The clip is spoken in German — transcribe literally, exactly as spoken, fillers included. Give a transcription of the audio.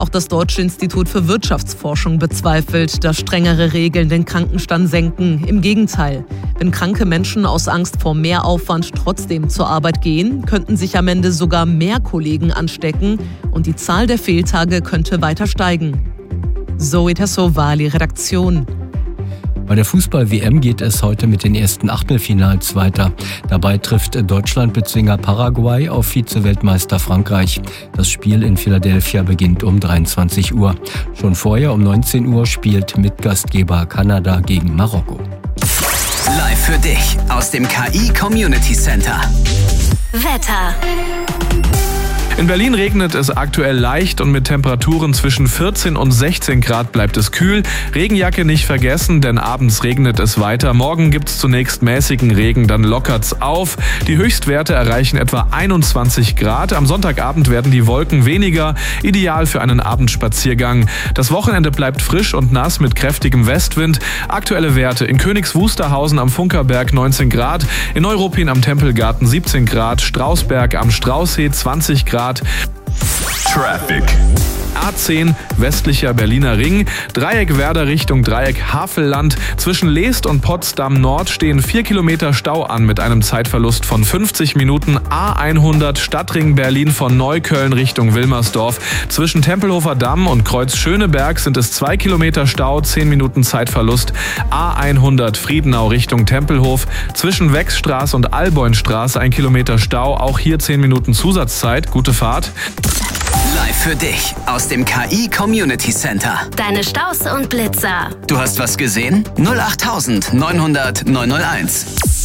Auch das Deutsche Institut für Wirtschaftsforschung bezweifelt, dass strengere Regeln den Krankenstand senken. Im Gegenteil, wenn kranke Menschen aus Angst vor mehr Aufwand trotzdem zur Arbeit gehen, könnten sich am Ende sogar mehr Kollegen anstecken und die Zahl der Fehltage könnte weiter steigen. Zoe Tassovali, Redaktion. Bei der Fußball-W M geht es heute mit den ersten Achtelfinals weiter. Dabei trifft Deutschland-Bezwinger Paraguay auf Vize-Weltmeister Frankreich. Das Spiel in Philadelphia beginnt um dreiundzwanzig Uhr. Schon vorher um neunzehn Uhr spielt Mitgastgeber Kanada gegen Marokko. Live für dich aus dem K I Community Center. Wetter. In Berlin regnet es aktuell leicht und mit Temperaturen zwischen vierzehn und sechzehn Grad bleibt es kühl. Regenjacke nicht vergessen, denn abends regnet es weiter. Morgen gibt's zunächst mäßigen Regen, dann lockert's auf. Die Höchstwerte erreichen etwa einundzwanzig Grad. Am Sonntagabend werden die Wolken weniger, ideal für einen Abendspaziergang. Das Wochenende bleibt frisch und nass mit kräftigem Westwind. Aktuelle Werte: in Königs Wusterhausen am Funkerberg neunzehn Grad, in Neuruppin am Tempelgarten siebzehn Grad, Strausberg am Straußsee zwanzig Grad. Traffic. A zehn, westlicher Berliner Ring, Dreieck Werder Richtung Dreieck Havelland. Zwischen Leest und Potsdam Nord stehen vier Kilometer Stau an mit einem Zeitverlust von fünfzig Minuten. A hundert, Stadtring Berlin von Neukölln Richtung Wilmersdorf. Zwischen Tempelhofer Damm und Kreuz Schöneberg sind es zwei Kilometer Stau, zehn Minuten Zeitverlust. A hundert, Friedenau Richtung Tempelhof. Zwischen Wechsstraße und Alboinstraße ein Kilometer Stau, auch hier zehn Minuten Zusatzzeit. Gute Fahrt. Live für dich aus dem K I Community Center. Deine Staus und Blitzer. Du hast was gesehen? null acht neunhundert neunhundert neunhunderteins.